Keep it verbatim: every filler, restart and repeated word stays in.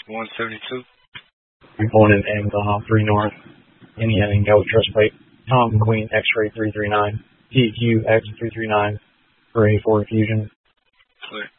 one seventy-two. Component and uh, three North. Indiana and Go Trust Plate. Tom Queen X-Ray three three nine. T Q X three three nine. For A four Fusion. Clear.